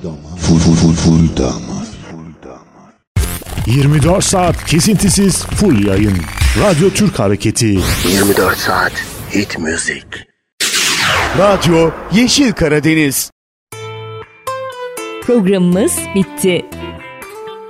Full damar. 24 saat kesintisiz full yayın. Radyo Türk Hareketi. 24 saat hit müzik. Radyo Yeşil Karadeniz. Programımız bitti.